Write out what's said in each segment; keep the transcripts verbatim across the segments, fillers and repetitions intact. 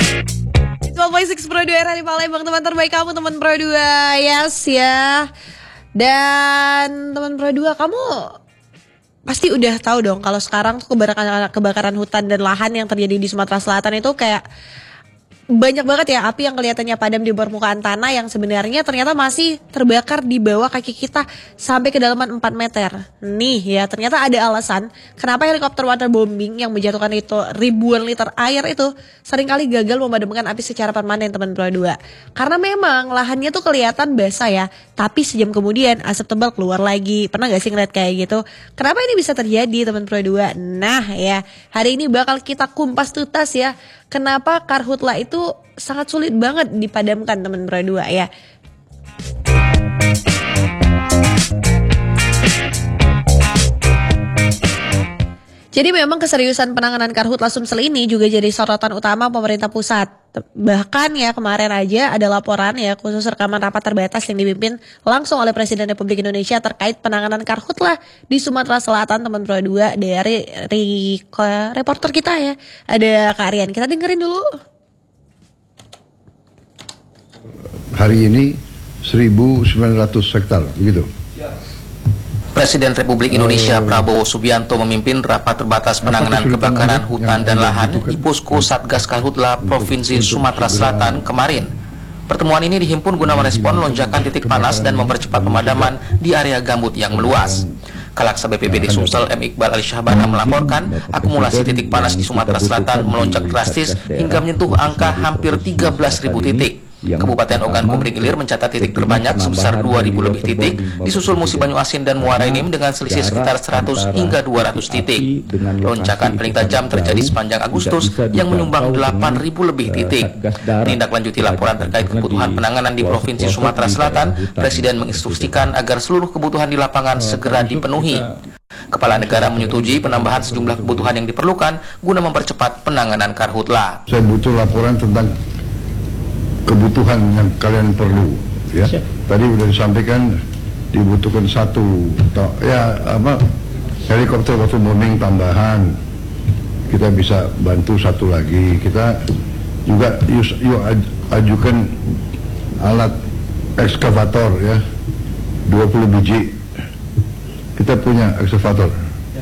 dua koma enam Pro dua era di Palembang, teman terbaik kamu, teman Pro dua. Yes ya. Dan teman Pro dua, kamu pasti udah tahu dong kalau sekarang tuh kebakaran kebakaran hutan dan lahan yang terjadi di Sumatera Selatan itu kayak banyak banget ya api yang kelihatannya padam di permukaan tanah yang sebenarnya ternyata masih terbakar di bawah kaki kita sampai kedalaman empat meter. Nih ya, ternyata ada alasan kenapa helikopter waterbombing yang menjatuhkan itu ribuan liter air itu seringkali gagal memadamkan api secara permanen, teman Pro dua. Karena memang lahannya tuh kelihatan basah ya, tapi sejam kemudian asap tebal keluar lagi. Pernah gak sih ngeliat kayak gitu? Kenapa ini bisa terjadi, teman Pro dua? Nah ya, hari ini bakal kita kumpas tuntas ya, kenapa karhutla itu sangat sulit banget dipadamkan, teman Pro dua ya. Jadi memang keseriusan penanganan karhutla Sumsel ini juga jadi sorotan utama pemerintah pusat. Bahkan ya kemarin aja ada laporan ya khusus rekaman rapat terbatas yang dipimpin langsung oleh Presiden Republik Indonesia terkait penanganan karhutla di Sumatera Selatan, teman Pro dua, dari reporter kita ya. Ada Kak Rian, kita dengerin dulu. Hari ini seribu sembilan ratus hektar, begitu. Presiden Republik Indonesia uh, Prabowo Subianto memimpin rapat terbatas penanganan kebakaran hutan dan lahan di Posko Satgas Karhutla Provinsi Sumatera Selatan kemarin. Pertemuan ini dihimpun guna merespon lonjakan titik panas dan mempercepat pemadaman di area gambut yang meluas. Kalaksa B P B D Sumsel M. Iqbal Ali Syahbana melaporkan akumulasi titik panas di Sumatera Selatan melonjak drastis hingga menyentuh angka hampir tiga belas ribu titik. Kabupaten Ogan Komering Ilir mencatat titik terbanyak sebesar dua ribu lebih titik, disusul Musi Banyu Asin dan Muara Enim dengan selisih sekitar seratus hingga dua ratus titik. Lonjakan paling tajam terjadi sepanjang Agustus yang menyumbang delapan ribu lebih titik. Menindaklanjuti laporan terkait kebutuhan penanganan di Provinsi Sumatera Selatan, Presiden menginstruksikan agar seluruh kebutuhan di lapangan segera dipenuhi. Kepala negara menyetujui penambahan sejumlah kebutuhan yang diperlukan guna mempercepat penanganan karhutla. Saya butuh laporan tentang kebutuhan yang kalian perlu ya. Tadi sudah disampaikan dibutuhkan satu ya apa helikopter waterbombing tambahan, kita bisa bantu satu lagi. Kita juga yus, yuk ajukan alat ekskavator ya, dua puluh biji. Kita punya ekskavator,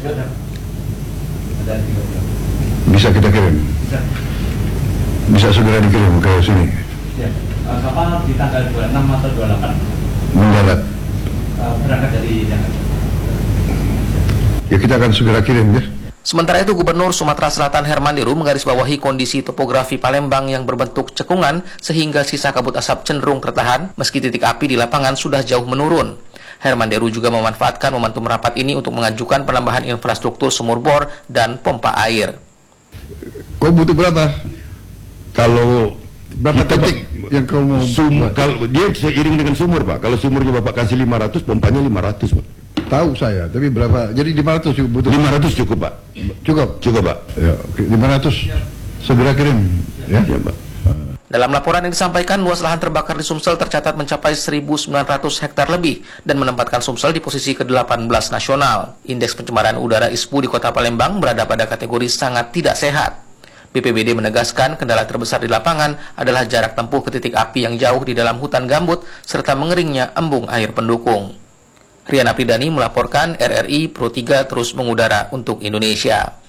bisa kita kirim, bisa segera dikirim ke sini. Ya, uh, kapal di tanggal dua puluh enam atau dua puluh delapan mendarat. Uh, berangkat dari Jakarta. Ya, kita akan segera kirim ya. Sementara itu, Gubernur Sumatera Selatan Herman Deru menggarisbawahi kondisi topografi Palembang yang berbentuk cekungan sehingga sisa kabut asap cenderung tertahan meski titik api di lapangan sudah jauh menurun. Herman Deru juga memanfaatkan momentum rapat ini untuk mengajukan penambahan infrastruktur sumur bor dan pompa air. Kau butuh berapa? Kalau berapa titik yang kau mau sumur? Kalau dia seiring dengan sumur, Pak. Kalau sumurnya Bapak kasih lima ratus, pompanya lima ratus, Pak. Tahu saya, tapi berapa? Jadi lima ratus cukup butuh. lima ratus cukup, Pak. Cukup. Cukup, Pak. Ya, lima ratus segera kirim ya, ya Pak. Dalam laporan yang disampaikan, luas lahan terbakar di Sumsel tercatat mencapai seribu sembilan ratus hektar lebih dan menempatkan Sumsel di posisi ke delapan belas nasional. Indeks pencemaran udara I S P U di Kota Palembang berada pada kategori sangat tidak sehat. B P B D menegaskan kendala terbesar di lapangan adalah jarak tempuh ke titik api yang jauh di dalam hutan gambut serta mengeringnya embung air pendukung. Rian Apridani melaporkan, R R I Pro tiga terus mengudara untuk Indonesia.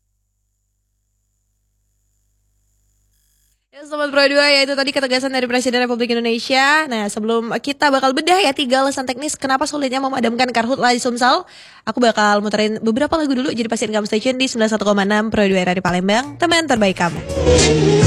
Sobat Pro dua, ya itu tadi ketegasan dari Presiden Republik Indonesia. Nah, sebelum kita bakal bedah ya tiga alasan teknis kenapa sulitnya memadamkan karhutla di Sumsel, aku bakal muterin beberapa lagu dulu jadi pasien kamu station di sembilan puluh satu koma enam Pro dua era di Palembang, teman terbaik kamu.